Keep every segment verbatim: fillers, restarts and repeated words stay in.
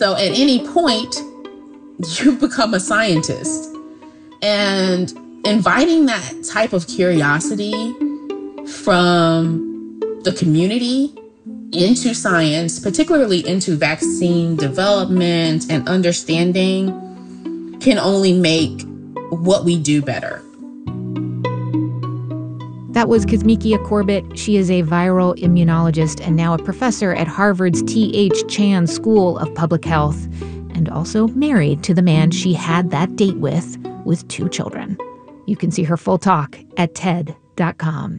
so at any point, you become a scientist. And inviting that type of curiosity from the community into science, particularly into vaccine development and understanding, can only make what we do better. That was Kizzmekia Corbett. She is a viral immunologist and now a professor at Harvard's T H Chan School of Public Health, and also married to the man she had that date with, with two children. You can see her full talk at T E D dot com.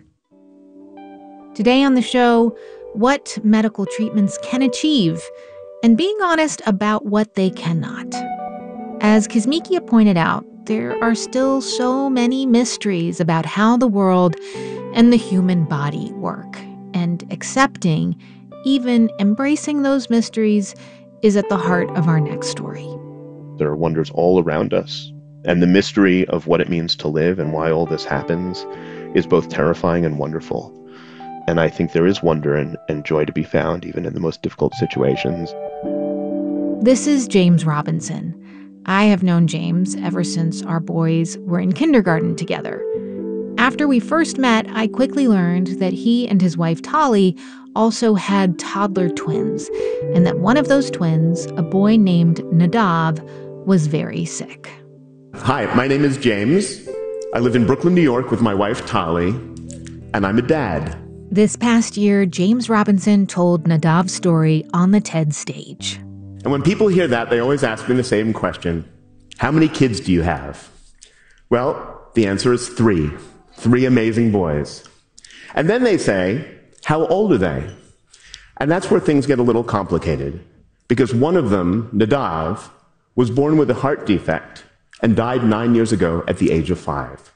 Today on the show, what medical treatments can achieve, and being honest about what they cannot. As Kizzmekia pointed out, there are still so many mysteries about how the world and the human body work, and accepting, even embracing those mysteries, is at the heart of our next story. There are wonders all around us, and the mystery of what it means to live and why all this happens is both terrifying and wonderful. And I think there is wonder and, and joy to be found even in the most difficult situations. This is James Robinson. I have known James ever since our boys were in kindergarten together. After we first met, I quickly learned that he and his wife Tali also had toddler twins, and that one of those twins, a boy named Nadav, was very sick. Hi, my name is James. I live in Brooklyn, New York with my wife Tali, and I'm a dad. This past year, James Robinson told Nadav's story on the TED stage. And when people hear that, they always ask me the same question. How many kids do you have? Well, the answer is three. Three amazing boys. And then they say, how old are they? And that's where things get a little complicated, because one of them, Nadav, was born with a heart defect and died nine years ago at the age of five.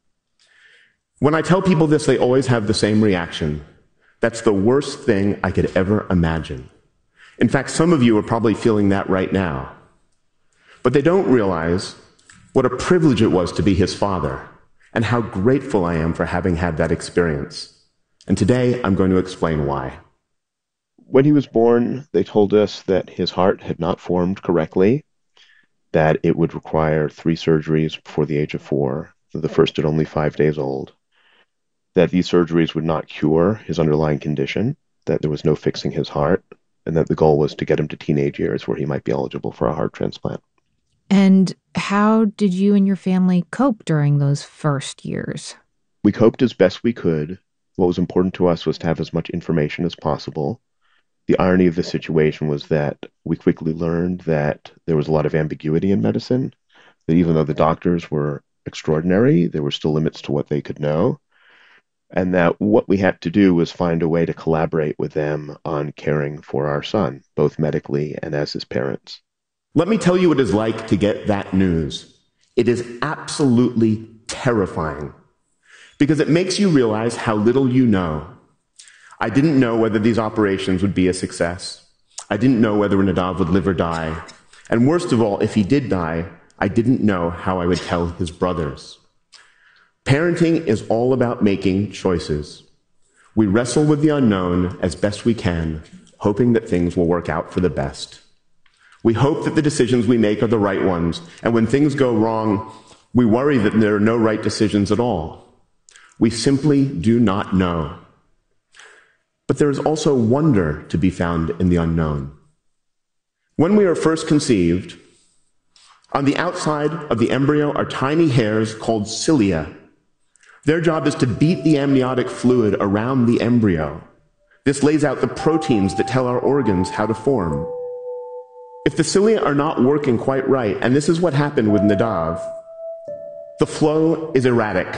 When I tell people this, they always have the same reaction. That's the worst thing I could ever imagine. In fact, some of you are probably feeling that right now. But they don't realize what a privilege it was to be his father, and how grateful I am for having had that experience. And today, I'm going to explain why. When he was born, they told us that his heart had not formed correctly, that it would require three surgeries before the age of four, the first at only five days old, that these surgeries would not cure his underlying condition, that there was no fixing his heart, and that the goal was to get him to teenage years where he might be eligible for a heart transplant. And how did you and your family cope during those first years? We coped as best we could. What was important to us was to have as much information as possible. The irony of the situation was that we quickly learned that there was a lot of ambiguity in medicine, that even though the doctors were extraordinary, there were still limits to what they could know, and that what we had to do was find a way to collaborate with them on caring for our son, both medically and as his parents. Let me tell you what it's like to get that news. It is absolutely terrifying, because it makes you realize how little you know. I didn't know whether these operations would be a success. I didn't know whether Nadav would live or die. And worst of all, if he did die, I didn't know how I would tell his brothers. Parenting is all about making choices. We wrestle with the unknown as best we can, hoping that things will work out for the best. We hope that the decisions we make are the right ones, and when things go wrong, we worry that there are no right decisions at all. We simply do not know. But there is also wonder to be found in the unknown. When we are first conceived, on the outside of the embryo are tiny hairs called cilia. Their job is to beat the amniotic fluid around the embryo. This lays out the proteins that tell our organs how to form. If the cilia are not working quite right, and this is what happened with Nadav, the flow is erratic.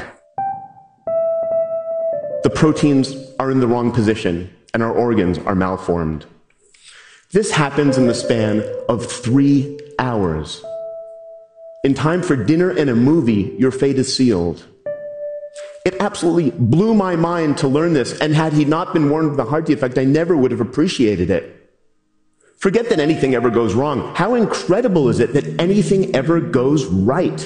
The proteins are in the wrong position, and our organs are malformed. This happens in the span of three hours. In time for dinner and a movie, your fate is sealed. It absolutely blew my mind to learn this, and had he not been warned of the heart defect, I never would have appreciated it. Forget that anything ever goes wrong. How incredible is it that anything ever goes right?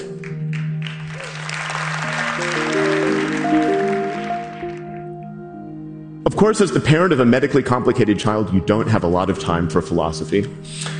Of course, as the parent of a medically complicated child, you don't have a lot of time for philosophy.